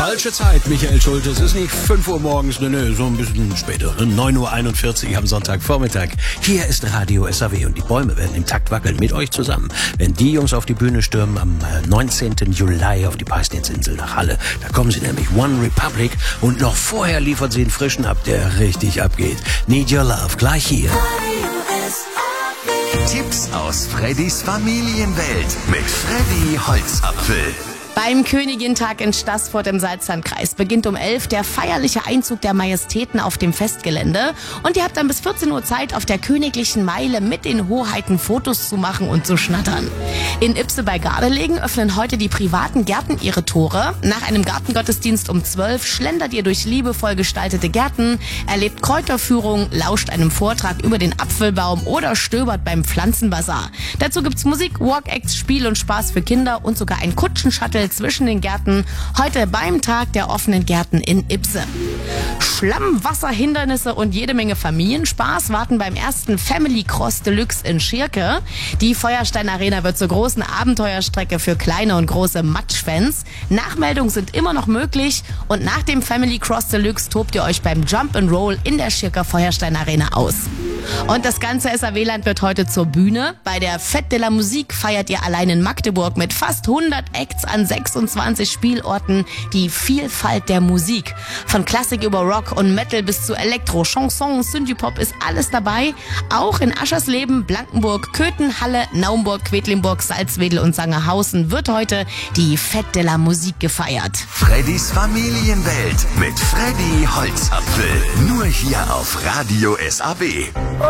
Falsche Zeit, Michael Schulte. Es ist nicht 5 Uhr morgens, nee, so ein bisschen später. 9:41 Uhr am Sonntagvormittag. Hier ist Radio SAW und die Bäume werden im Takt wackeln mit euch zusammen. Wenn die Jungs auf die Bühne stürmen am 19. Juli auf die Peisnitzinsel nach Halle, da kommen sie nämlich One Republic und noch vorher liefern sie einen frischen ab, der richtig abgeht. Need Your Love, gleich hier. Tipps aus Freddys Familienwelt mit Freddy Holzapfel. Beim Königintag in Staßfurt im Salzlandkreis beginnt um 11 der feierliche Einzug der Majestäten auf dem Festgelände. Und ihr habt dann bis 14 Uhr Zeit, auf der königlichen Meile mit den Hoheiten Fotos zu machen und zu schnattern. In Ibse bei Gardelegen öffnen heute die privaten Gärten ihre Tore. Nach einem Gartengottesdienst um 12 schlendert ihr durch liebevoll gestaltete Gärten, erlebt Kräuterführung, lauscht einem Vortrag über den Apfelbaum oder stöbert beim Pflanzenbazar. Dazu gibt's Musik, Walk-Acts, Spiel und Spaß für Kinder und sogar ein Kutschenshuttle zwischen den Gärten, heute beim Tag der offenen Gärten in Ibse. Schlamm, Wasserhindernisse und jede Menge Familienspaß warten beim ersten Family Cross Deluxe in Schirke. Die Feuerstein Arena wird zur großen Abenteuerstrecke für kleine und große Matschfans. Nachmeldungen sind immer noch möglich und nach dem Family Cross Deluxe tobt ihr euch beim Jump and Roll in der Schirker Feuerstein Arena aus. Und das ganze SAW-Land wird heute zur Bühne. Bei der Fête de la Musique feiert ihr allein in Magdeburg mit fast 100 Acts an 26 Spielorten die Vielfalt der Musik. Von Klassik über Rock und Metal bis zu Elektro, Chanson, Synthie-Pop ist alles dabei. Auch in Aschersleben, Blankenburg, Köthen, Halle, Naumburg, Quedlinburg, Salzwedel und Sangerhausen wird heute die Fête de la Musique gefeiert. Freddys Familienwelt mit Freddy Holzapfel. Nur hier auf Radio SAW.